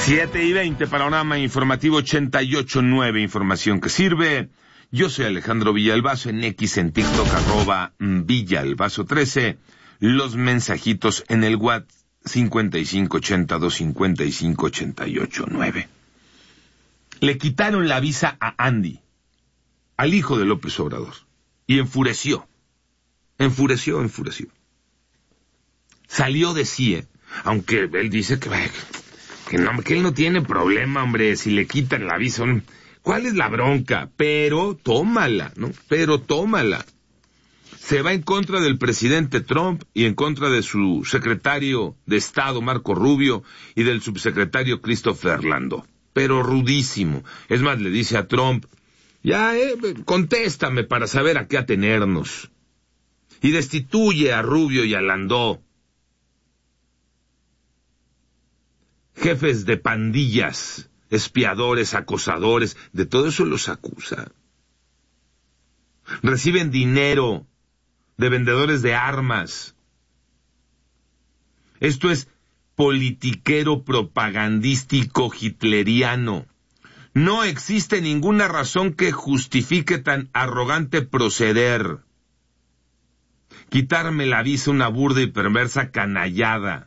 7:20, panorama informativo 88.9, información que sirve. Yo soy Alejandro Villalbazo, en X, en TikTok, @Villalbazo13. Los mensajitos en el WhatsApp 5582558889. Le quitaron la visa a Andy, al hijo de López Obrador, y enfureció. Salió de sí, aunque él dice que él no tiene problema, hombre, si le quitan la visa. ¿Cuál es la bronca? Pero tómala, ¿no? Se va en contra del presidente Trump y en contra de su secretario de Estado, Marco Rubio, y del subsecretario Christopher Landau. Pero rudísimo. Es más, le dice a Trump, contéstame para saber a qué atenernos. Y destituye a Rubio y a Landau. Jefes de pandillas, espiadores, acosadores, de todo eso los acusa. Reciben dinero de vendedores de armas. Esto es politiquero propagandístico hitleriano. No existe ninguna razón que justifique tan arrogante proceder. Quitarme la visa, una burda y perversa canallada.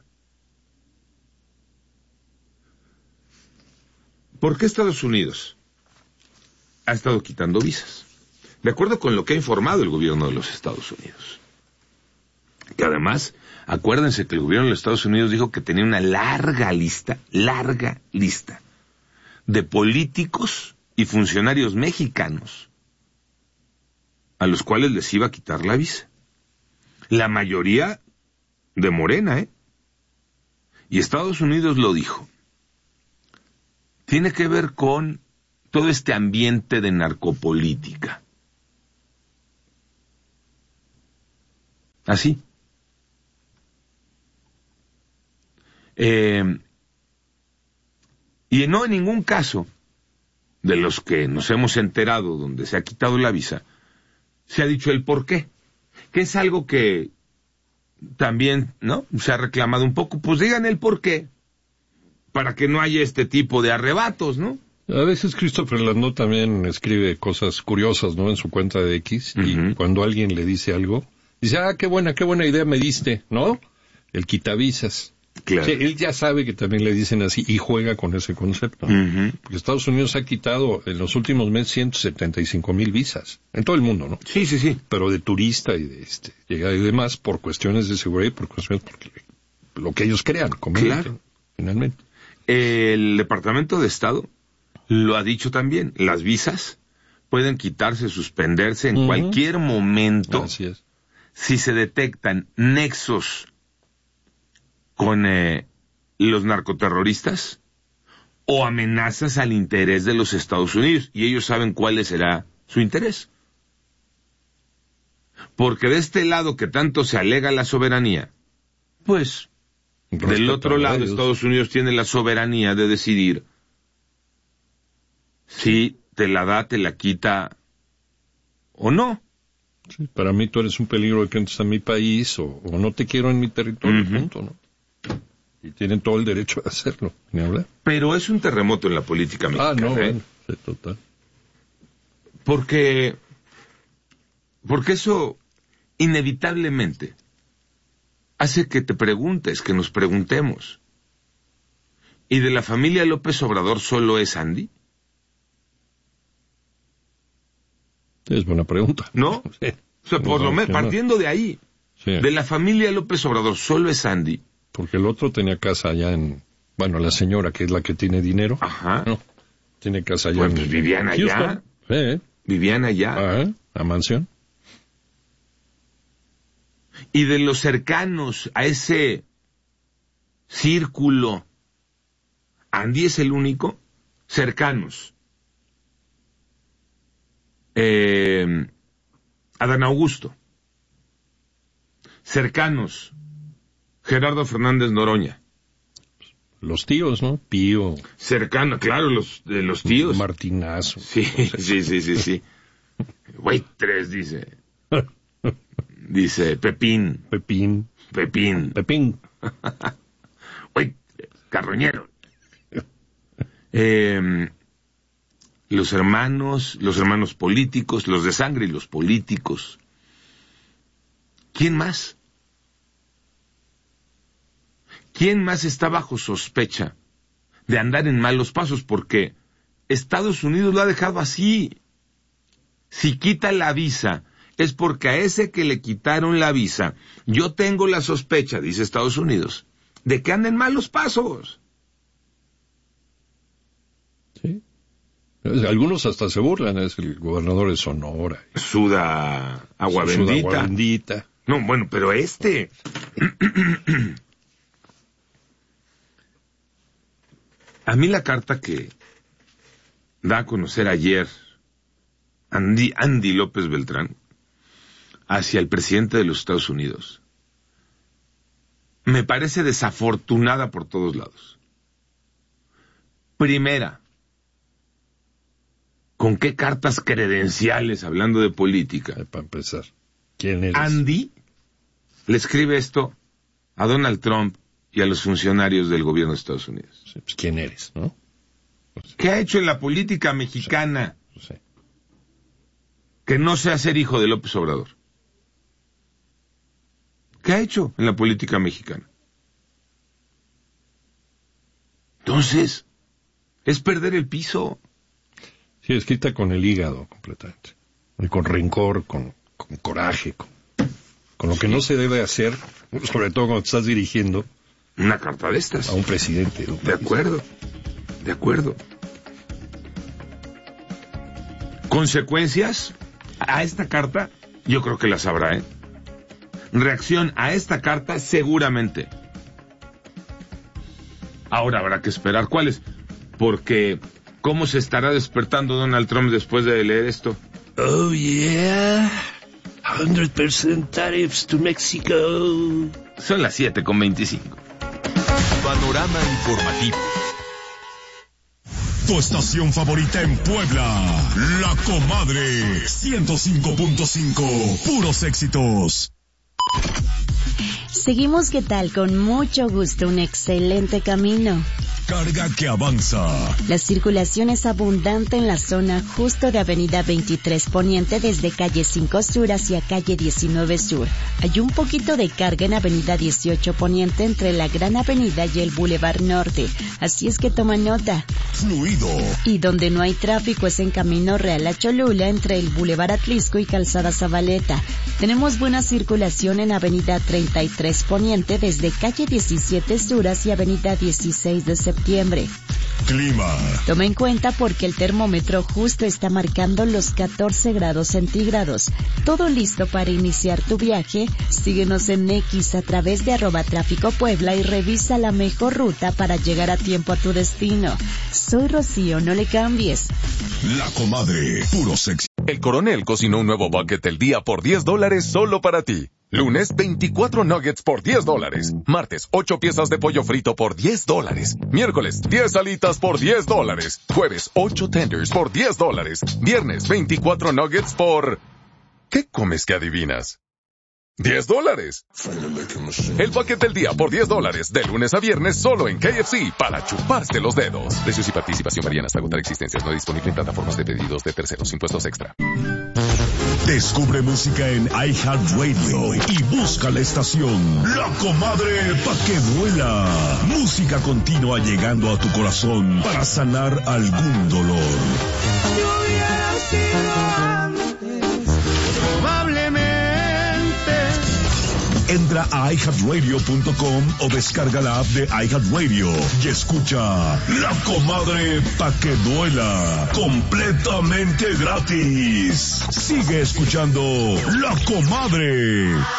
¿Por qué Estados Unidos ha estado quitando visas? De acuerdo con lo que ha informado el gobierno de los Estados Unidos. Que además, acuérdense que el gobierno de los Estados Unidos dijo que tenía una larga lista, de políticos y funcionarios mexicanos a los cuales les iba a quitar la visa. La mayoría de Morena, Y Estados Unidos lo dijo. Tiene que ver con todo este ambiente de narcopolítica. Así. Y no en ningún caso de los que nos hemos enterado donde se ha quitado la visa, se ha dicho el por qué, que es algo que también, ¿no?, se ha reclamado un poco. Pues digan el por qué, para que no haya este tipo de arrebatos, ¿no? A veces Christopher Landau también escribe cosas curiosas, ¿no?, en su cuenta de X, y cuando alguien le dice algo, dice, qué buena idea me diste, ¿no? El quitavisas. Claro. Sí, él ya sabe que también le dicen así y juega con ese concepto. Porque Estados Unidos ha quitado en los últimos meses 175,000 visas en todo el mundo, ¿no? Sí. Pero de turista y de llegada y demás por cuestiones de seguridad y por cuestiones porque lo que ellos crean, claro, finalmente. El Departamento de Estado lo ha dicho también. Las visas pueden quitarse, suspenderse en cualquier momento. Así es. Si se detectan nexos con los narcoterroristas o amenazas al interés de los Estados Unidos, y ellos saben cuál será su interés. Porque de este lado que tanto se alega la soberanía, pues del otro lado Estados Unidos tiene la soberanía de decidir si te la da, te la quita o no. Sí, para mí tú eres un peligro de que entres a mi país o no te quiero en mi territorio, punto, ¿no? Y tienen todo el derecho a hacerlo, ni hablar. Pero es un terremoto en la política mexicana. Bueno, sí, total. Porque eso inevitablemente hace que te preguntes, que nos preguntemos. ¿Y de la familia López Obrador solo es Andy? Es buena pregunta. ¿No? Sí. O sea, por lo menos, partiendo de ahí, sí. De la familia López Obrador solo es Andy. Porque el otro tenía casa allá la señora, que es la que tiene dinero. Ajá. No, tiene casa allá pues vivían allá. Sí. Vivían allá. La mansión. Y de los cercanos a ese círculo, Andy es el único. Cercanos. Adán Augusto. Cercanos. Gerardo Fernández Noroña. Los tíos, ¿no? Pío. Cercano, claro, los tíos. Martinazo. Sí. Güey, 3 dice. Dice Pepín. Güey, Carroñero. los hermanos políticos, los de sangre y los políticos. ¿Quién más? ¿Quién más está bajo sospecha de andar en malos pasos? Porque Estados Unidos lo ha dejado así. Si quita la visa, es porque a ese que le quitaron la visa, yo tengo la sospecha, dice Estados Unidos, de que anda en malos pasos. Sí. Algunos hasta se burlan, es el gobernador de Sonora. Suda agua bendita. No, bueno, pero a mí la carta que da a conocer ayer Andy López Beltrán hacia el presidente de los Estados Unidos me parece desafortunada por todos lados. Primera, ¿con qué cartas credenciales, hablando de política? Para empezar, ¿quién eres? Andy le escribe esto a Donald Trump y a los funcionarios del gobierno de Estados Unidos. Sí, pues, ¿quién eres, no? ¿Qué ha hecho en la política mexicana Sí. que no sea ser hijo de López Obrador? ¿Qué ha hecho en la política mexicana? Entonces, es perder el piso. Sí, escrita con el hígado completamente. Y con rencor, con coraje, con lo que no se debe hacer, sobre todo cuando te estás dirigiendo una carta de estas a un presidente. De acuerdo. ¿Consecuencias a esta carta? Yo creo que las habrá, ¿eh? Reacción a esta carta, seguramente. Ahora habrá que esperar cuáles, porque ¿cómo se estará despertando Donald Trump después de leer esto? Oh yeah, 100% tariffs to Mexico. Son las 7:25. Panorama informativo. Tu estación favorita en Puebla, La Comadre 105.5, puros éxitos. Seguimos, ¿qué tal? Con mucho gusto, un excelente camino. Carga que avanza. La circulación es abundante en la zona justo de Avenida 23 Poniente desde calle 5 Sur hacia calle 19 Sur. Hay un poquito de carga en Avenida 18 Poniente entre la Gran Avenida y el Boulevard Norte, así es que toma nota. Fluido. Y donde no hay tráfico es en Camino Real a Cholula entre el Boulevard Atlisco y Calzada Zabaleta. Tenemos buena circulación en Avenida 33 Poniente desde calle 17 Sur hacia Avenida 16 de septiembre. Clima. Toma en cuenta porque el termómetro justo está marcando los 14 grados centígrados. Todo listo para iniciar tu viaje. Síguenos en X a través de @Tráfico Puebla y revisa la mejor ruta para llegar a tiempo a tu destino. Soy Rocío, no le cambies. La Comadre, puro sexy. El Coronel cocinó un nuevo bucket del día por $10 solo para ti. Lunes, 24 nuggets por $10. Martes, 8 piezas de pollo frito por $10. Miércoles, 10 alitas por $10. Jueves, 8 tenders por $10. Viernes, 24 nuggets por... ¿Qué comes que adivinas? $10. El bucket del día por $10, de lunes a viernes solo en KFC, para chuparse los dedos. Precios y participación varían hasta agotar existencias. No disponible en plataformas de pedidos de terceros, impuestos extra. Descubre música en iHeartRadio y busca la estación La Comadre pa' que duela. Música continua llegando a tu corazón para sanar algún dolor. Entra a iHeartRadio.com o descarga la app de iHeartRadio y escucha La Comadre pa' que duela, completamente gratis. Sigue escuchando La Comadre.